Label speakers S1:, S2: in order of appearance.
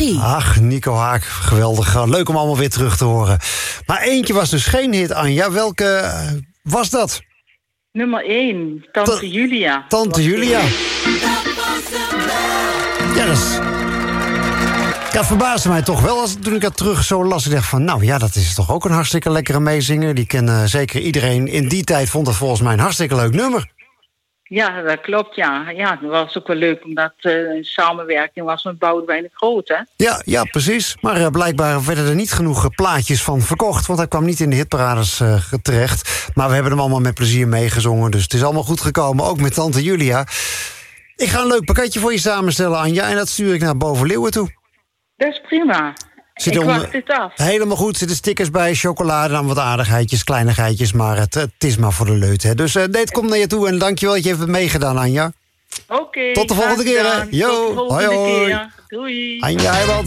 S1: 3.
S2: Ach, Nico Haak, geweldig. Leuk om allemaal weer terug te horen. Maar eentje was dus geen hit, Anja. Welke was dat?
S3: Nummer 1, Tante Julia.
S2: Tante Julia. Ja, dat is... Ja, het verbaasde mij toch wel toen ik dat terug zo las. Ik dacht van, nou ja, dat is toch ook een hartstikke lekkere meezinger. Die kennen zeker iedereen. In die tijd vond dat volgens mij een hartstikke leuk nummer.
S3: Ja, dat klopt, ja. Ja, dat was ook wel leuk, omdat een samenwerking was met Boudewijn de Groot, hè?
S2: Ja, precies. Maar blijkbaar werden er niet genoeg plaatjes van verkocht, want hij kwam niet in de hitparades terecht. Maar we hebben hem allemaal met plezier meegezongen, dus het is allemaal goed gekomen, ook met Tante Julia. Ik ga een leuk pakketje voor je samenstellen, Anja, en dat stuur ik naar Boven-Leeuwen toe.
S3: Dat is prima. Ik wacht dit af.
S2: Helemaal goed, er zitten stickers bij, chocolade, dan wat aardigheidjes, kleinigheidjes, maar het is maar voor de leut, hè. Dus dit komt naar je toe en dankjewel dat je hebt meegedaan, Anja.
S3: Oké.
S2: Tot de volgende keer, hè.
S3: Tot de volgende keer. Doei.
S2: Anja Heijmans.